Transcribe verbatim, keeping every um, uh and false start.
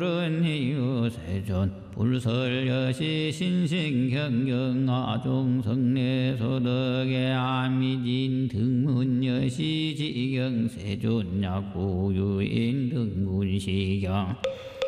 른희유 세존 불설여시 신신경경 아종성례 소덕의 아미진 등문여시 지경 세존 약구유인 등문시경